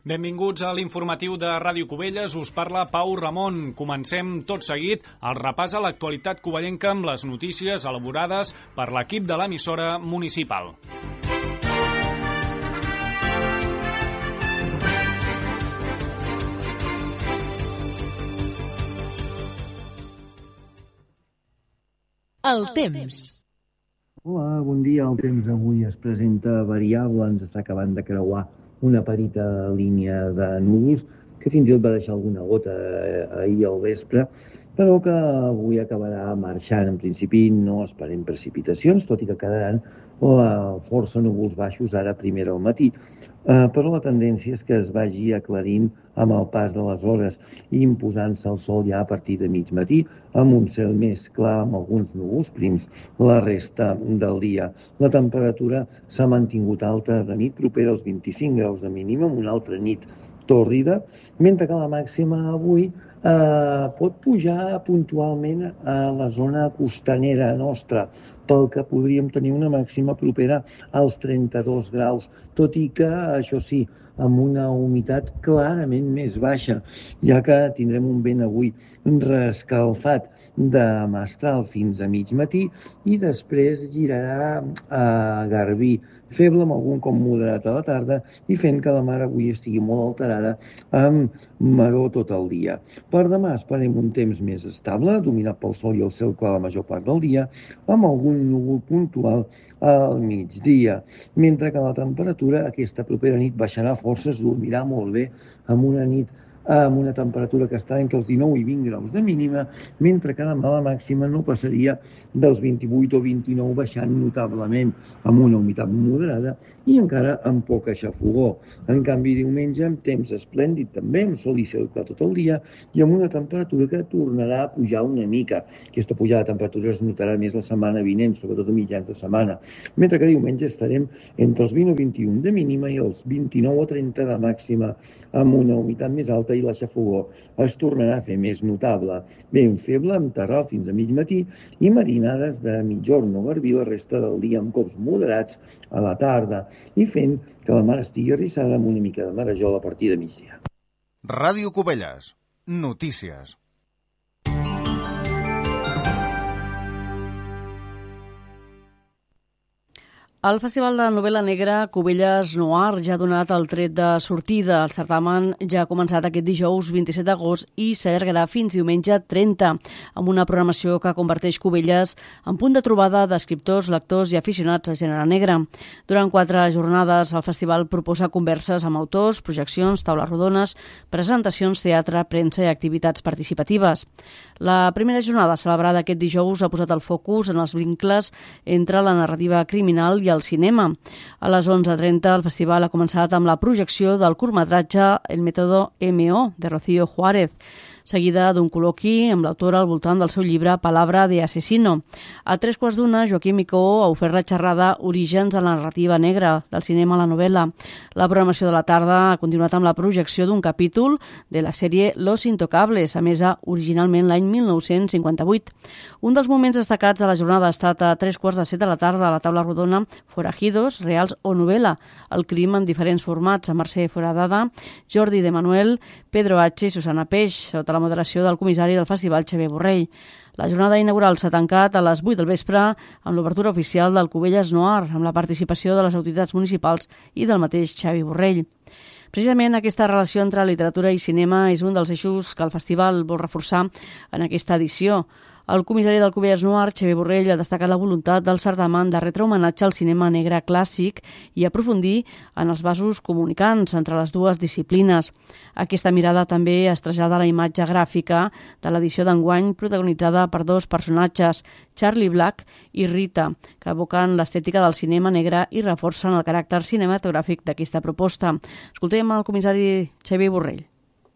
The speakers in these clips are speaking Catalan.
Benvinguts a l'informatiu de Ràdio Cubelles. Us parla Pau Ramon. Comencem tot seguit el repàs a l'actualitat covellenca amb les notícies elaborades per l'equip de l'emissora municipal. El temps. Hola, bon dia. El temps avui es presenta variable. Ens està acabant de creuar una petita línia de núvols que fins i tot va deixar alguna gota ahir al vespre, però que avui acabarà marxant. En principi no esperem precipitacions, tot i que quedaran força núvols baixos ara a primera al matí. Però la tendència és que es vagi aclarint amb el pas de les hores i imposant-se el sol ja a partir de mig matí, amb un cel més clar, amb alguns núvols prims la resta del dia. La temperatura s'ha mantingut alta de nit, propera als 25 graus de mínima, amb una altra nit tòrrida, mentre que la màxima avui pot pujar puntualment a la zona costanera nostra, pel que podríem tenir una màxima propera als 32 graus, tot i que, això sí, amb una humitat clarament més baixa, ja que tindrem un vent avui reescalfat de mestral fins a mig matí i després girarà a Garbí, feble amb algun com moderat a la tarda i fent que la mar avui estigui molt alterada amb maror tot el dia. Per demà esperem un temps més estable, dominat pel sol i el cel clar la major part del dia, amb algun núvol puntual al migdia, mentre que la temperatura aquesta propera nit baixarà força, es dormirà molt bé amb una temperatura que està entre els 19 i 20 graus de mínima, mentre que demà la màxima no passaria dels 28 o 29, baixant notablement amb una humitat moderada i encara amb poca xafogor. En canvi, diumenge amb temps esplèndid també, amb sol i cel clar tot el dia i amb una temperatura que tornarà a pujar una mica. Aquesta pujada de temperatura es notarà més la setmana vinent, sobretot a mitjans de setmana, mentre que diumenge estarem entre els 20 o 21 de mínima i els 29 o 30 de màxima, amb una humitat més alta i la xafogor es tornarà a fer més notable. Vent feble amb terral fins a mig matí i marinades de mitjorn o garbí la resta del dia amb cops moderats a la tarda i fent que la mar estigui arrissada amb una mica de marejol a partir de migdia. Ràdio Cubelles. Notícies. El Festival de Novel·la Negra Cubelles Noir ja ha donat el tret de sortida. El certamen ja ha començat aquest dijous 27 d'agost i s'allargarà fins diumenge 30, amb una programació que converteix Cubelles en punt de trobada d'escriptors, lectors i aficionats al gènere negre. Durant 4 jornades, el festival proposa converses amb autors, projeccions, taules rodones, presentacions, teatre, premsa i activitats participatives. La primera jornada, celebrada aquest dijous, ha posat el focus en els vincles entre la narrativa criminal i el cinema. A les 11:30 el festival ha començat amb la projecció del curtmetratge El método MO, de Rocío Juárez, seguida d'un col·loqui amb l'autora al voltant del seu llibre Palabra de asesino. A 3:15, Joaquim Micó ha ofert la xerrada Orígens de la narrativa negra, del cinema a la novel·la. La programació de la tarda ha continuat amb la projecció d'un capítol de la sèrie Los Intocables, emesa originalment l'any 1958. Un dels moments destacats de la jornada ha estat a 3:15 de la tarda a la taula rodona Forajidos, reals o novel·la, el crim en diferents formats, amb Mercè Foradada, Jordi de Manuel, Pedro H. i Susana Peix, sota la moderació del comissari del festival Xavier Borrell. La jornada inaugural s'ha tancat a les 8 del vespre amb l'obertura oficial del Cubelles Noir, amb la participació de les autoritats municipals i del mateix Xavier Borrell. Precisament aquesta relació entre literatura i cinema és un dels eixos que el festival vol reforçar en aquesta edició. El comissari del Cubelles Noir, Xavier Borrell, ha destacat la voluntat del certamen de retre homenatge al cinema negre clàssic i aprofundir en els vasos comunicants entre les dues disciplines. Aquesta mirada també es trasllada a la imatge gràfica de l'edició d'enguany, protagonitzada per 2 personatges, Charlie Black i Rita, que evoquen l'estètica del cinema negre i reforcen el caràcter cinematogràfic d'aquesta proposta. Escoltem el comissari Xavier Borrell.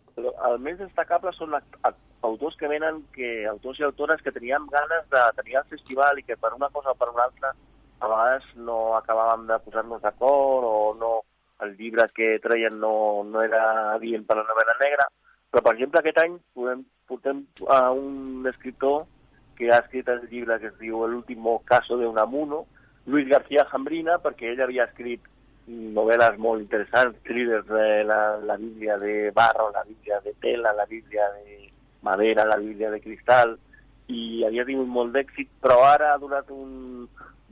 El més destacable són autors que venen, autors i autores que teníem ganes de tenir al festival i que per una cosa o per una altra a vegades no acabàvem de posar-nos d'acord o no, el llibre que treien no era adient per la novel·la negra, però per exemple aquest any portem a un escriptor que ha escrit el llibre que es diu El último caso de Unamuno, Luis García Jambrina, perquè ell havia escrit novel·les molt interessants, thrillers de la Bíblia de barro, la Bíblia de tela, la Bíblia de madera, la Bíblia de cristal, i havia tingut molt d'èxit, però ara ha donat un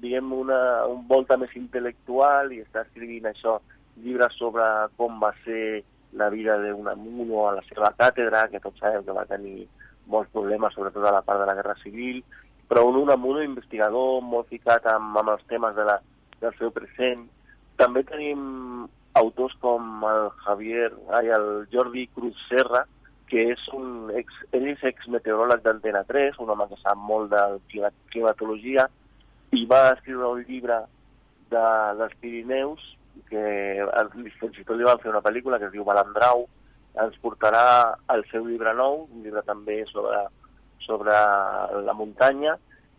volta més intel·lectual i està escrivint això, llibres sobre com va ser la vida d'Unamuno a la seva càtedra, que tots sabem que va tenir molts problemes, sobretot a la part de la Guerra Civil, però un Unamuno investigador molt ficat amb els temes del seu present. També tenim autors com el Jordi Cruz Serra, que ell és exmeteoròleg d'Antena 3, un home que sap molt de climatologia, i va escriure un llibre dels Pirineus, que fins i tot li van fer una pel·lícula que es diu Balandrau. Ens portarà el seu llibre nou, un llibre també sobre la muntanya,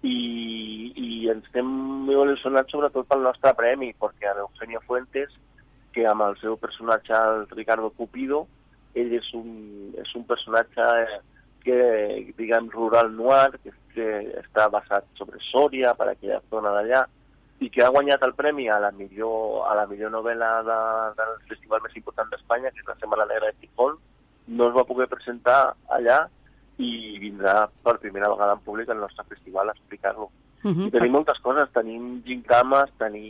i ens estem molt il·lusionats sobretot pel nostre premi, perquè l'Eugenio Fuentes, que amb el seu personatge, el Ricardo Cupido, ell és un personatge que, diguem, rural noir, que està basat sobre Sòria, per aquella zona d'allà, i que ha guanyat el premi a la millor novel·la del festival més important d'Espanya, que és la Setmana Negra de Gijón. No es va poder presentar allà i vindrà per primera vegada en públic al nostre festival a explicar-lo. I tenim moltes coses, tenim gincames, tenim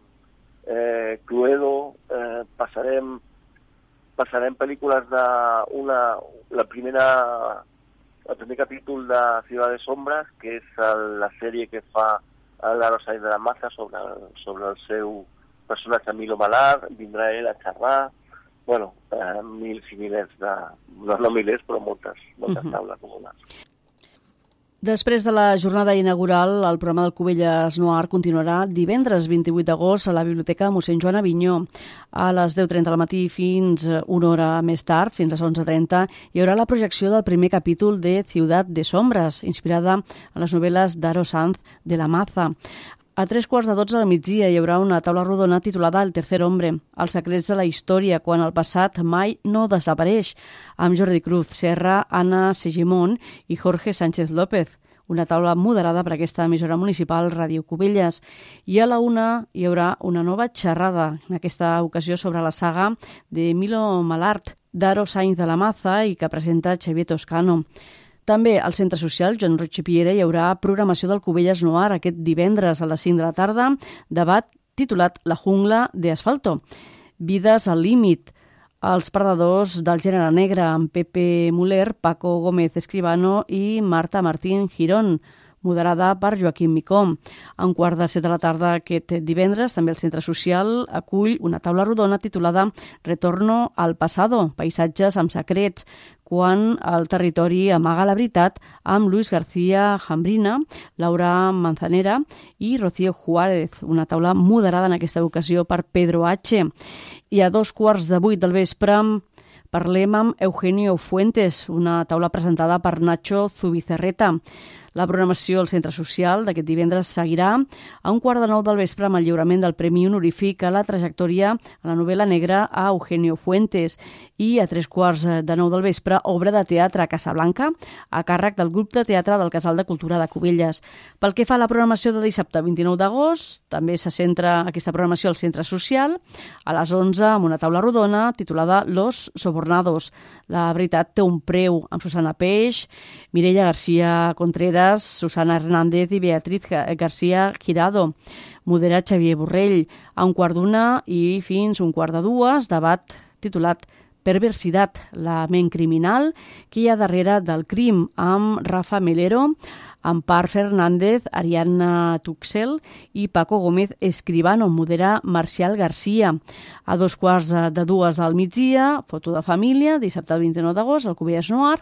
Cluedo, passarem pel·lícules el primer capítol de Ciudad de Sombras, que és la sèrie que fa l'Aro Sainz de la Maza sobre el seu personatge Milo Malar, vindrà ell a xerrar, milers i milers no milers, però moltes taules comunes. Després de la jornada inaugural, el programa del Cubelles Noir continuarà divendres 28 d'agost a la Biblioteca Mossèn Joan Avinyó. A les 10:30 del matí fins una hora més tard, fins a les 11:30, hi haurà la projecció del primer capítol de Ciudad de Sombras, inspirada en les novel·les d'Aro Sainz de la Maza. A 11:45 del migdia hi haurà una taula rodona titulada El tercer hombre, els secrets de la història, quan el passat mai no desapareix, amb Jordi Cruz Serra, Anna Segimon i Jorge Sánchez López. Una taula moderada per aquesta emissora municipal Ràdio Cubelles. I a la 1 hi haurà una nova xerrada, en aquesta ocasió sobre la saga de Milo Malart, d'Aro Sainz de la Maza, i que presenta Xavier Toscano. També al Centre Social Joan Roig i Piera hi haurà programació del Cubelles Noir aquest divendres a les 5 de la tarda, debat titulat La jungla de asfalto. Vides al límit. Els perdedors del gènere negre, amb Pepe Muller, Paco Gómez Escribano i Marta Martín Girón, moderada per Joaquim Micó. A 7:15 de la tarda aquest divendres, també el Centre Social acull una taula rodona titulada Retorno al pasado, paisatges amb secrets, quan el territori amaga la veritat, amb Luis García Jambrina, Laura Manzanera i Rocío Juárez. Una taula moderada en aquesta ocasió per Pedro H. I a 7:15 del vespre parlem amb Eugenio Fuentes, una taula presentada per Nacho Zubizarreta. La programació al Centre Social d'aquest divendres seguirà a 8:45 del vespre amb el lliurament del Premi Honorífic a la trajectòria a la novel·la negra a Eugenio Fuentes, i a 8:45 del vespre obra de teatre a Casablanca a càrrec del grup de teatre del Casal de Cultura de Cubelles. Pel que fa a la programació de dissabte 29 d'agost, també se centra aquesta programació al Centre Social a les 11 amb una taula rodona titulada Los Sobornados. La veritat té un preu, amb Susana Peix, Mireia García Contreras, Susana Hernández i Beatriz García Girado. Modera Xavier Borrell. A 1:15 i fins 1:45, debat titulat Perversitat, la ment criminal que hi ha darrere del crim, amb Rafa Melero, Ampar Fernández, Ariadna Tuxel i Paco Gómez Escribano. Modera Marcial García. A 2:45 del migdia, foto de família, dissabte 29 d'agost, al Cubelles Noir,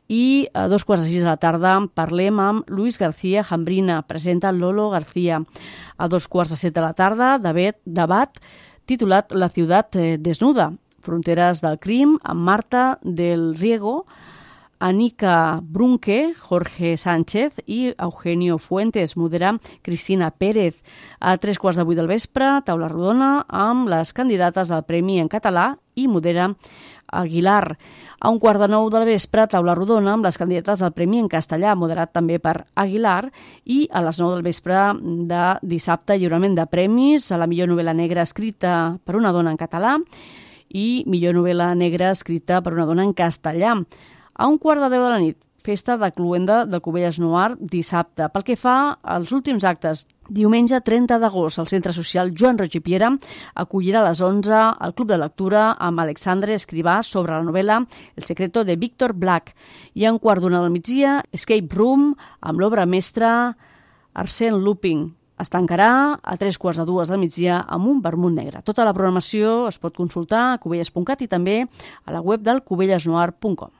i a 2:45 de la tarda parlem amb Luis García Jambrina, presenta Lolo García. A 2:15 de la tarda, debat titulat La ciutat desnuda, fronteres del crim, amb Marta del Riego, Anika Brunke, Jorge Sánchez i Eugenio Fuentes. Modera Cristina Pérez. A 3:15 del vespre, taula rodona amb les candidates al Premi en català i modera Aguilar. A 8:45 del vespre, taula rodona amb les candidates al Premi en castellà, moderat també per Aguilar, i a les 9 del vespre de dissabte, lliurament de premis a la millor novel·la negra escrita per una dona en català i millor novel·la negra escrita per una dona en castellà. A 9:15 de la nit, festa de cluenda del Cubelles Noir dissabte. Pel que fa als últims actes, diumenge 30 d'agost, el Centre Social Joan Roig i Piera acollirà a les 11 el Club de Lectura amb Alexandre Escrivà sobre la novel·la El secreto de Víctor Black. I a 1:15 del migdia, Escape Room amb l'obra mestra Arsène Lupin. Es tancarà a 3:15 del migdia amb un vermut negre. Tota la programació es pot consultar a cubelles.cat i també a la web del cubellesnoir.com.